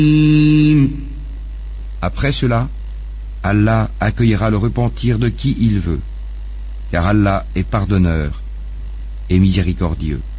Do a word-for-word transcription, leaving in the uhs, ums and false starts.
Après cela, Allah accueillera le repentir de qui il veut, car Allah est pardonneur et miséricordieux.